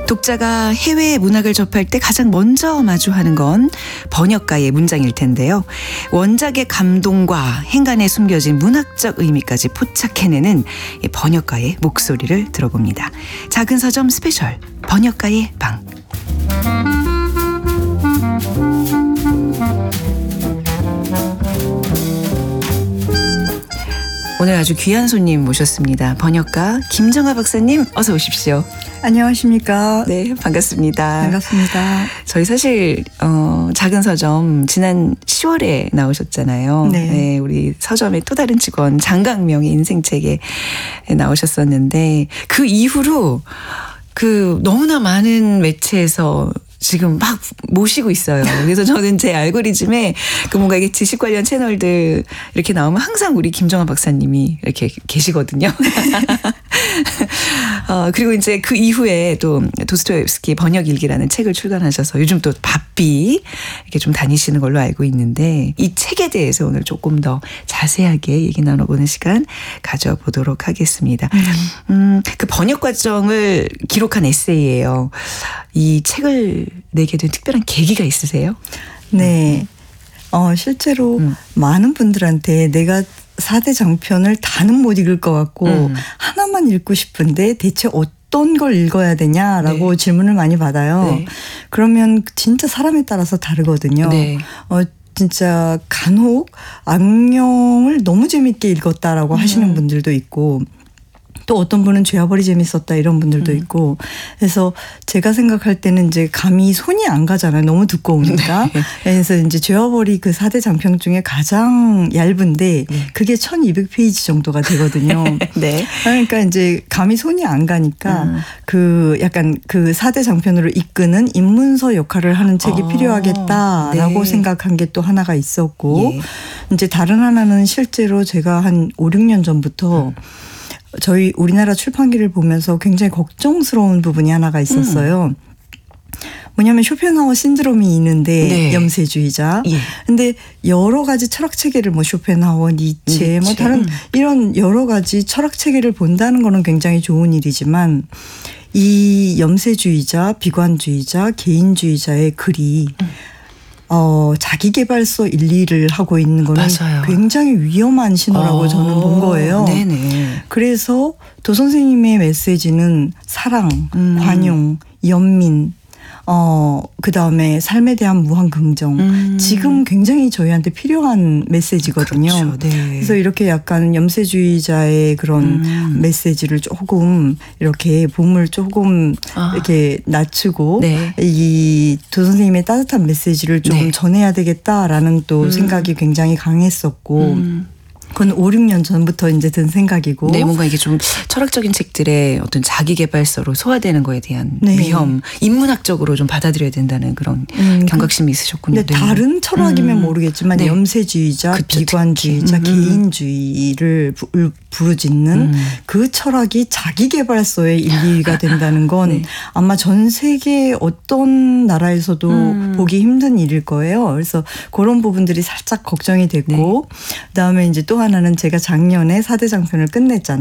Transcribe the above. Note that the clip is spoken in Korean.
독자가 해외 문학을 접할 때 가장 먼저 마주하는 건 번역가의 문장일 텐데요. 원작의 감동과 행간에 숨겨진 문학적 의미까지 포착해내는 이 번역가의 목소리를 들어봅니다. 작은 서점 스페셜 번역가의 방. 오늘 아주 귀한 손님 모셨습니다. 번역가 김정아 박사님 어서 오십시오. 안녕하십니까. 네, 반갑습니다. 반갑습니다. 저희 사실 작은 서점 지난 10월에 나오셨잖아요. 네. 네, 우리 서점의 또 다른 직원 장강명의 인생책에 나오셨었는데 그 이후로 너무나 많은 매체에서 지금 막 모시고 있어요. 그래서 저는 제 알고리즘에 뭔가 이게 지식 관련 채널들 이렇게 나오면 항상 우리 김정아 박사님이 이렇게 계시거든요. 그리고 이제 그 이후에 또 도스토옙스키 번역일기라는 책을 출간하셔서 요즘 또 바삐 이렇게 좀 다니시는 걸로 알고 있는데 이 책에 대해서 오늘 조금 더 자세하게 얘기 나눠보는 시간 가져보도록 하겠습니다. 그 번역 과정을 기록한 에세이예요. 이 책을 내게 된 특별한 계기가 있으세요? 네. 실제로 많은 분들한테 내가 4대 장편을 다는 못 읽을 것 같고 하나만 읽고 싶은데 대체 어떤 걸 읽어야 되냐라고 네. 질문을 많이 받아요. 네. 그러면 진짜 사람에 따라서 다르거든요. 네. 진짜 간혹 악령을 너무 재밌게 읽었다라고 하시는 분들도 있고 또 어떤 분은 죄와벌이 재밌었다 이런 분들도 있고 그래서 제가 생각할 때는 이제 감히 손이 안 가잖아요. 너무 두꺼우니까. 네. 그래서 이제 죄와벌이 그 4대 장편 중에 가장 얇은데 그게 1200페이지 정도가 되거든요. 네. 그러니까 이제 감히 손이 안 가니까 약간 그 4대 장편으로 이끄는 입문서 역할을 하는 책이 필요하겠다라고 네. 생각한 게 또 하나가 있었고 예. 이제 다른 하나는 실제로 제가 한 5, 6년 전부터 저희 우리나라 출판기를 보면서 굉장히 걱정스러운 부분이 하나가 있었어요. 뭐냐면 쇼펜하우어 신드롬이 있는데 네. 염세주의자. 예. 근데 여러 가지 철학 체계를 쇼펜하우어, 니체 뭐 다른 이런 여러 가지 철학 체계를 본다는 거는 굉장히 좋은 일이지만 이 염세주의자, 비관주의자, 개인주의자의 글이 자기계발서 1, 2를 하고 있는 거는 맞아요. 굉장히 위험한 신호라고 저는 본 거예요. 네네. 그래서 도 선생님의 메시지는 사랑, 관용, 연민, 그다음에 삶에 대한 무한 긍정. 지금 굉장히 저희한테 필요한 메시지거든요. 그렇죠. 네. 그래서 이렇게 약간 염세주의자의 그런 메시지를 조금 이렇게 봄을 조금 이렇게 낮추고 네. 이 도 선생님의 따뜻한 메시지를 좀 네. 전해야 되겠다라는 또 생각이 굉장히 강했었고 그건 5, 6년 전부터 이제 든 생각이고. 네, 뭔가 이게 좀 철학적인 책들의 어떤 자기계발서로 소화되는 거에 대한 네. 위험, 인문학적으로 좀 받아들여야 된다는 그런 경각심이 있으셨군요. 근데 네. 다른 철학이면 모르겠지만 네. 염세주의자, 그쵸, 비관주의자, 개인주의를 부르짖는 그 철학이 자기계발서의 일리가 된다는 건 네. 아마 전 세계 어떤 나라에서도 보기 힘든 일일 거예요. 그래서 그런 부분들이 살짝 걱정이 됐고 그다음에 이제 또 하나는 제가 작년에 4대 장편을 끝냈잖아요.